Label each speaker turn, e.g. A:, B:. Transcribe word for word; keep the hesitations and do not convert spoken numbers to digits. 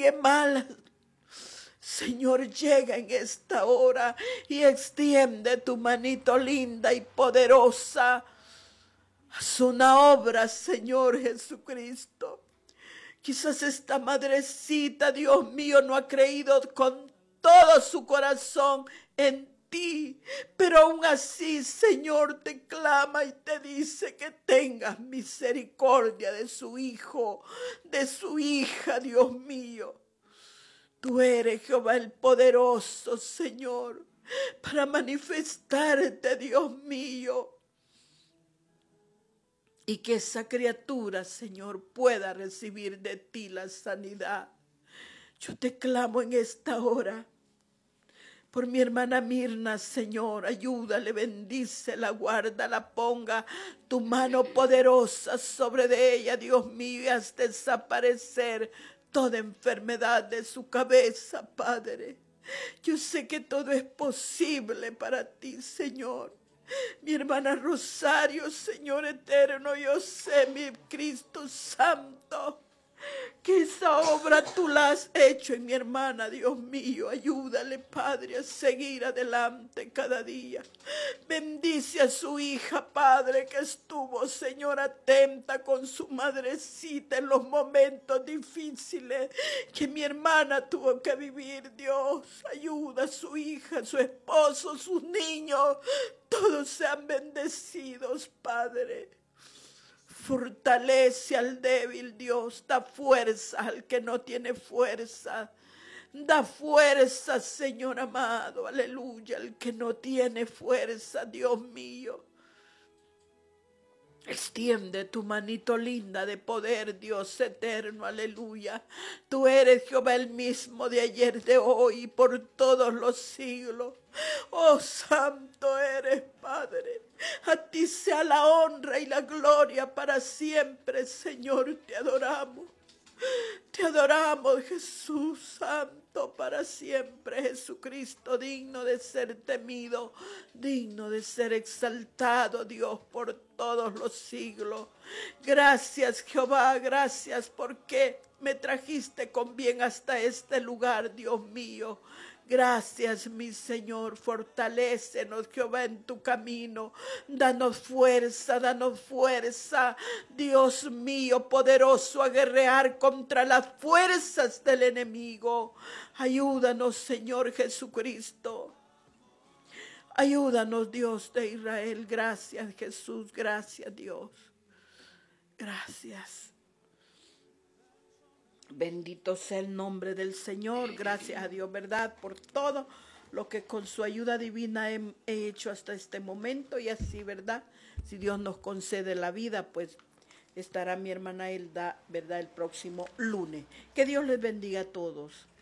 A: nadie mal. Señor, llega en esta hora y extiende tu manito linda y poderosa. Haz una obra, Señor Jesucristo. Quizás esta madrecita, Dios mío, no ha creído con todo su corazón en ti, pero aún así, Señor, te clama y te dice que tengas misericordia de su hijo, de su hija, Dios mío. Tú eres Jehová el poderoso, Señor, para manifestarte, Dios mío. Y que esa criatura, Señor, pueda recibir de ti la sanidad. Yo te clamo en esta hora por mi hermana Mirna, Señor. Ayúdale, bendícela, guárdala, ponga tu mano poderosa sobre de ella, Dios mío, y haz desaparecer toda enfermedad de su cabeza, Padre. Yo sé que todo es posible para ti, Señor. Mi hermana Rosario, Señor eterno, yo sé, mi Cristo Santo, que esa obra tú la has hecho en mi hermana, Dios mío. Ayúdale, Padre, a seguir adelante cada día. Bendice a su hija, Padre, que estuvo, Señor, atenta con su madrecita en los momentos difíciles que mi hermana tuvo que vivir. Dios, ayuda a su hija, su esposo, sus niños. Todos sean bendecidos, Padre. Fortalece al débil, Dios. Da fuerza al que no tiene fuerza. Da fuerza, Señor amado. Aleluya. Al que no tiene fuerza, Dios mío. Extiende tu manito linda de poder, Dios eterno, aleluya. Tú eres Jehová el mismo de ayer, de hoy y por todos los siglos. Oh, santo eres, Padre. A ti sea la honra y la gloria para siempre, Señor, te adoramos. Te adoramos, Jesús santo, para siempre, Jesucristo, digno de ser temido, digno de ser exaltado, Dios, por todos los siglos. Gracias, Jehová, gracias porque me trajiste con bien hasta este lugar, Dios mío. Gracias, mi Señor, fortalécenos, Jehová, en tu camino. Danos fuerza, danos fuerza, Dios mío, poderoso a guerrear contra las fuerzas del enemigo. Ayúdanos, Señor Jesucristo. Ayúdanos, Dios de Israel. Gracias, Jesús, gracias, Dios. Gracias. Bendito sea el nombre del Señor. Gracias a Dios, ¿verdad? Por todo lo que con su ayuda divina he, he hecho hasta este momento. Y así, ¿verdad? Si Dios nos concede la vida, pues estará mi hermana Elda, ¿verdad? El próximo lunes. Que Dios les bendiga a todos.